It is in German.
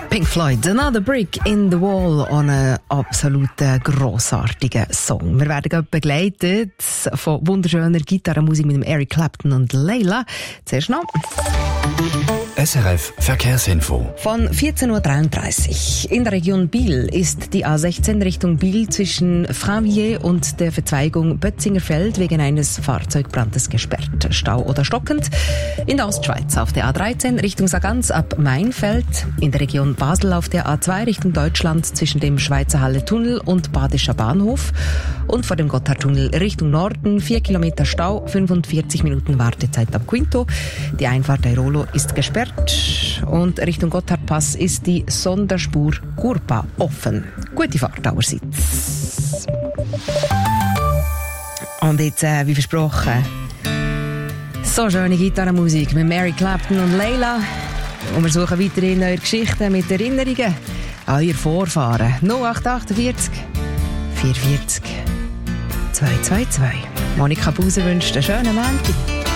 Pink Floyd, Another Brick in the Wall, einen absoluten grossartigen Song. Wir werden begleitet von wunderschöner Gitarrenmusik mit dem Eric Clapton und Layla. Zuerst noch SRF Verkehrsinfo. von 14.33 Uhr. In der Region Biel ist die A16 Richtung Biel zwischen Fravier und der Verzweigung Bötzingerfeld wegen eines Fahrzeugbrandes gesperrt. Stau oder stockend. In der Ostschweiz auf der A13 Richtung Sargans ab Mainfeld. In der Region Basel auf der A2 Richtung Deutschland zwischen dem Schweizer Halle-Tunnel und Badischer Bahnhof. Und vor dem Gotthardtunnel Richtung Norden 4 Kilometer Stau, 45 Minuten Wartezeit am Quinto. Die Einfahrt Airolo ist gesperrt und Richtung Gotthardpass ist die Sonderspur Gurpa offen. Gute Fahrt allerseits. Und jetzt, wie versprochen, so schöne Gitarrenmusik mit Eric Clapton und Layla. Und wir suchen weiterhin neue Geschichten mit Erinnerungen an ihr Vorfahren. 0848 440 222. Monika Buse wünscht einen schönen Montag.